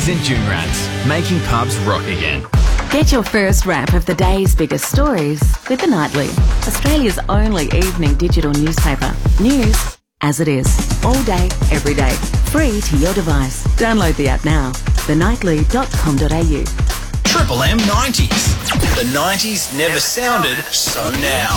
and Junrats, making pubs rock again. Get your first wrap of the day's biggest stories with The Nightly, Australia's only evening digital newspaper. News as it is, all day, every day, free to your device. Download the app now, thenightly.com.au. Triple M 90s. The 90s never sounded so now.